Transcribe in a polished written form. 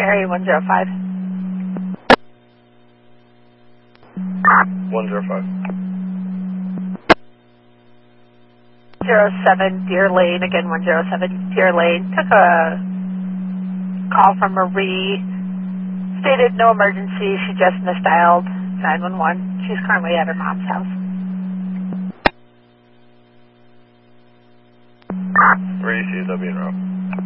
Mary 105. 105. 07 Deer Lane, again 107 Deer Lane. Took a call from Marie. Stated no emergency. She just misdialed 911. She's currently at her mom's house. 3 CW now.